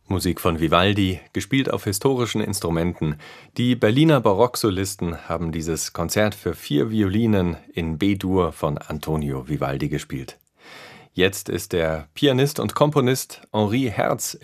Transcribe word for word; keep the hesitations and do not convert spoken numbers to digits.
Musik von Vivaldi, gespielt auf historischen Instrumenten. Die Berliner Barocksolisten haben dieses Konzert für vier Violinen in B-Dur von Antonio Vivaldi gespielt. Jetzt ist der Pianist und Komponist Henri Herz